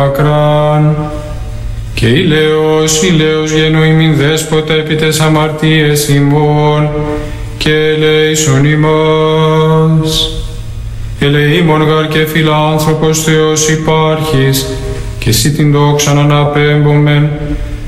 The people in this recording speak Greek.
άκραν. Και ηλαίος γεννού ημιν δέσποτα επί τες αμαρτίες ημών, και ελέησον ημάς. Ελεήμον γαρ και φιλάνθρωπος Θεός υπάρχεις, και εσύ την δόξαν αναπέμπομεν,